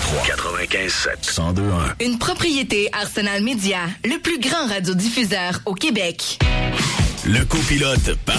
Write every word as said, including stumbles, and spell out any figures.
trois. quatre-vingt-quinze sept. cent deux un. Une propriété Arsenal Média, le plus grand radiodiffuseur au Québec. Le copilote par